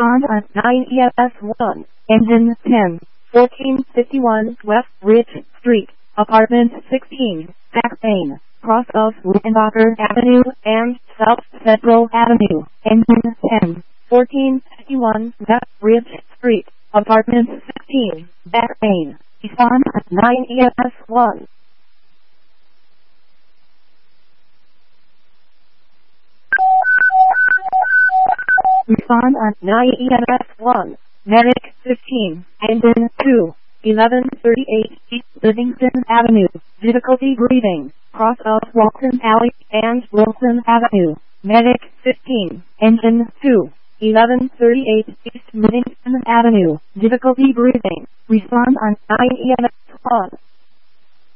Respond on 9 EMS 1. Engine 10. 1451 West Ridge Street, Apartment 16, Back Lane, cross of Rickenbacker Avenue and South Central Avenue. Engine 10. 1451 West Ridge Street, Apartment 16, Back Lane. Respond on 9 EMS 1. Respond on 9 EMS 1. Medic 15, Engine 2, 1138 East Livingston Avenue. Difficulty breathing, cross of Walton Alley and Wilson Avenue. Medic 15, Engine 2, 1138 East Livingston Avenue. Difficulty breathing. Respond on 9 EMS 1.